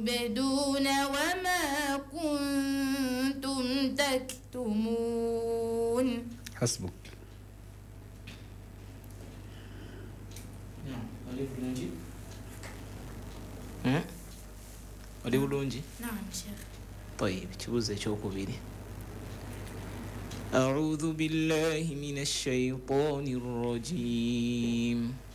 تبدون وما كنتم تكتمون. حسبك. oli bulungi. نعم شيخ. طيب kibuuzo ekyokubiri. أعوذ بالله من الشيطان الرجيم